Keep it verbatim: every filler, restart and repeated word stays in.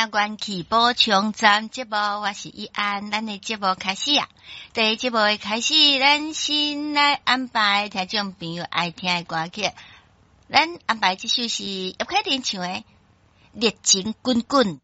台元气补充站节目，我是依安，咱的节目开始啊！第一节目的开始，咱先来安排听众朋友爱听的歌曲。咱安排这首是叶凯琳唱的《热情滚滚》。